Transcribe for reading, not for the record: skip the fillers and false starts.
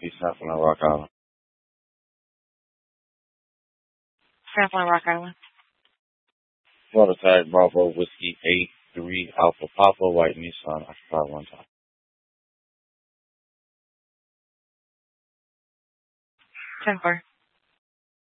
East Sampling, Rock Island. Sampling, Rock Island. Florida Tag Bravo Whiskey 83 Alpha Papa White Nissan Occupy 1 time. 10-4.